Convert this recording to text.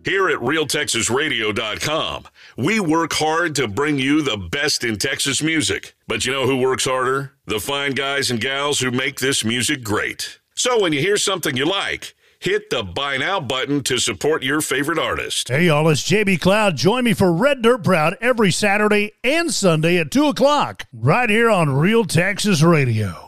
Here at RealTexasRadio.com, we work hard to bring you the best in Texas music. But you know who works harder? The fine guys and gals who make this music great. So when you hear something you like, hit the Buy Now button to support your favorite artist. Hey, y'all, it's JB Cloud. Join me for Red Dirt Proud every Saturday and Sunday at 2 o'clock, right here on Real Texas Radio.